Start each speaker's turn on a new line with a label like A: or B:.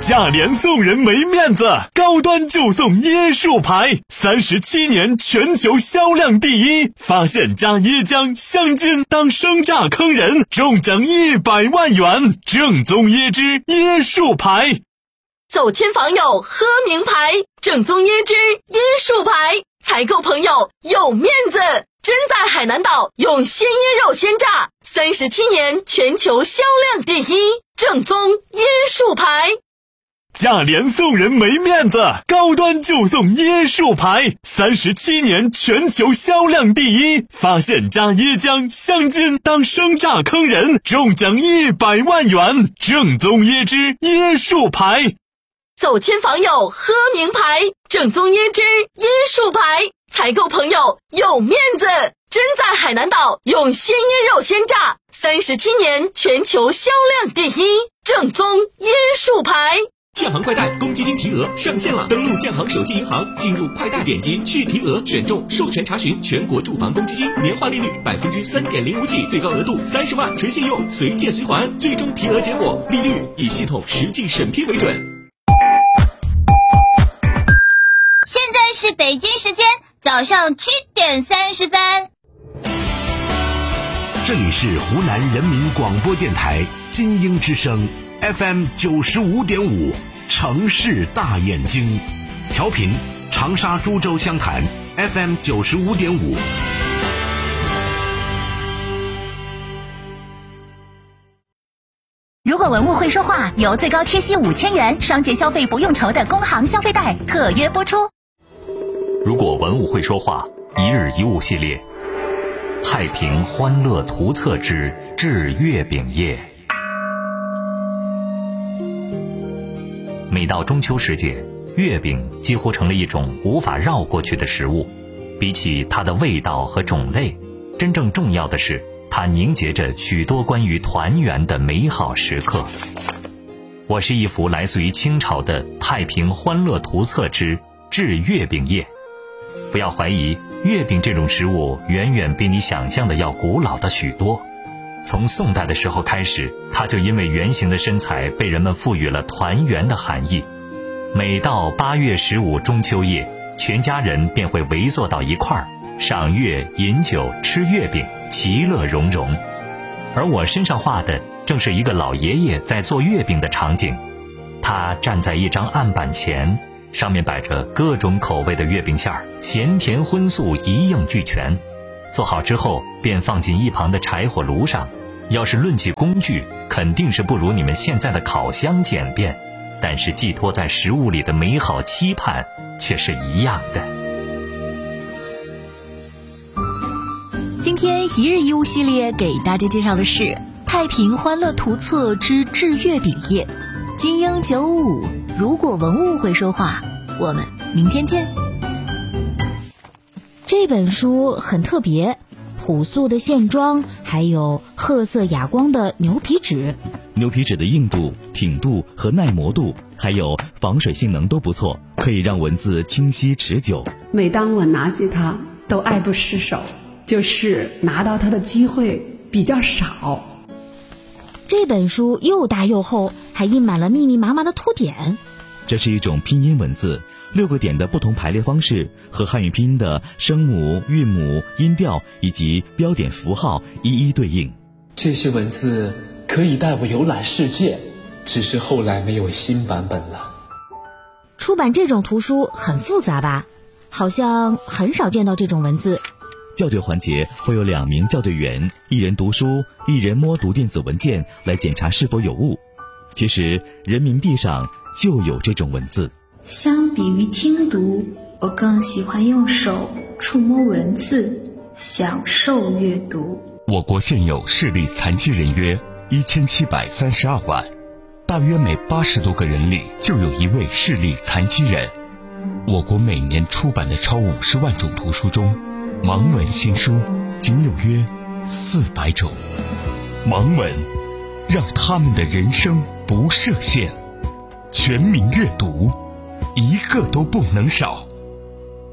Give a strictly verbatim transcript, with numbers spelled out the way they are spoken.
A: 价廉送人没面子，高端就送椰树牌，三十七年全球销量第一，发现加椰浆、香精当生榨坑人，中奖一百万元，正宗椰汁椰树牌。
B: 走亲访友喝名牌，正宗椰汁椰树牌，采购朋友有面子。真在海南岛用鲜椰肉鲜榨，三十七年全球销量第一，正宗椰树牌。
A: 价廉送人没面子，高端就送椰树牌，三十七年全球销量第一，发现加椰浆、香精当生榨坑人，中奖一百万元，正宗椰汁椰树牌。
B: 走亲访友喝名牌，正宗椰汁椰树牌，采购朋友有面子。真在海南岛用鲜椰肉鲜榨，三十七年全球销量第一，正宗椰树牌。
C: 建行快贷公积金提额上线了，登录建行手机银行，进入快贷，点击去提额，选中授权查询全国住房公积金，年化利率百分之三点零五起，最高额度三十万，纯信用，随借随还，最终提额结果利率以系统实际审批为准。
D: 现在是北京时间早上七点三十分。
E: 这里是湖南人民广播电台金鹰之声 F M 九十五点五，城市大眼睛，调频长沙株洲湘潭 F M 九十五点五。
F: 如果文物会说话，由最高贴息五千元，商界消费不用愁的工行消费贷特约播出。
G: 如果文物会说话，一日一物系列，太平欢乐图册之制月饼业。每到中秋时节，月饼几乎成了一种无法绕过去的食物。比起它的味道和种类，真正重要的是它凝结着许多关于团圆的美好时刻。我是一幅来自于清朝的《太平欢乐图册之制月饼业》。不要怀疑，月饼这种食物远远比你想象的要古老的许多。从宋代的时候开始，它就因为圆形的身材被人们赋予了团圆的含义。每到八月十五中秋夜，全家人便会围坐到一块儿，赏月、饮酒、吃月饼，其乐融融。而我身上画的正是一个老爷爷在做月饼的场景。他站在一张案板前，上面摆着各种口味的月饼馅儿，咸甜荤素一应俱全。做好之后便放进一旁的柴火炉上，要是论起工具，肯定是不如你们现在的烤箱简便，但是寄托在食物里的美好期盼却是一样的。
H: 今天一日一物系列给大家介绍的是太平欢乐图册之制月饼业。金鹰九五，如果文物会说话，我们明天见。
I: 这本书很特别，朴素的线装，还有褐色哑光的牛皮纸。
J: 牛皮纸的硬度、挺度和耐磨度，还有防水性能都不错，可以让文字清晰持久。
K: 每当我拿起它，都爱不释手，就是拿到它的机会比较少。
I: 这本书又大又厚，还印满了密密麻麻的图点。
J: 这是一种拼音文字，六个点的不同排列方式和汉语拼音的声母、韵母、音调以及标点符号一一对应。
L: 这些文字可以带我游览世界，只是后来没有新版本了。
I: 出版这种图书很复杂吧？好像很少见到这种文字。
J: 校对环节会有两名校对员，一人读书，一人摸读电子文件来检查是否有误。其实人民币上就有这种文字。
M: 相比于听读，我更喜欢用手触摸文字，享受阅读。
N: 我国现有视力残疾人约一千七百三十二万，大约每八十多个人里就有一位视力残疾人。我国每年出版的超五十万种图书中，盲文新书仅有约四百种。盲文让他们的人生不设限，全民阅读，一个都不能少。